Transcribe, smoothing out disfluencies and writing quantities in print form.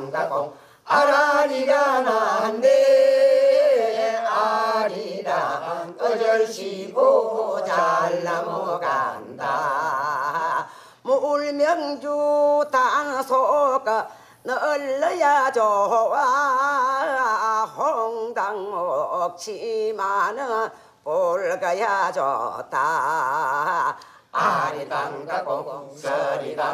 땅다공 아라리가 난데 아리라 어절시고 잘 넘어간다 물명주 단소가 널러야 좋아 홍당 먹지마는 볼가야 좋다 아리당다공 서리당